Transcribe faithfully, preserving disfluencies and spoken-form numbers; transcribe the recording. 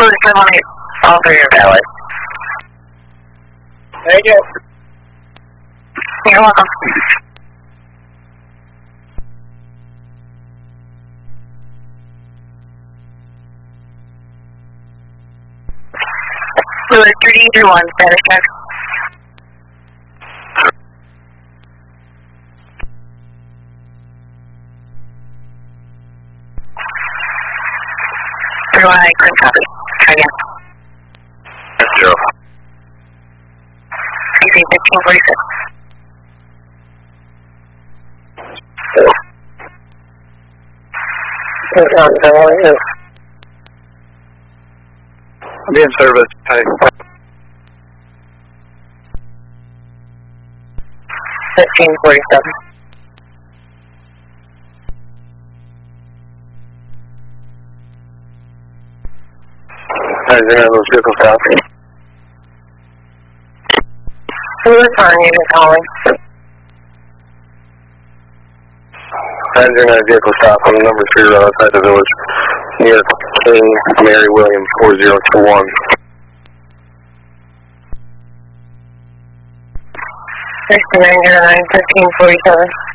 Please come on in. All three are valid. Thank you. You're welcome. Lewis three three one, status check. three one nine, current copy. Try again. Zero. C C fifteen forty-six. I'll be in service. Hi. fifteen forty-seven. Hi, is there those vehicles out? Lewis on unit calling. Hi, is there a vehicle stop on number three outside the village near King Mary William four zero two one. sixty-nine zero nine, fifteen forty-seven.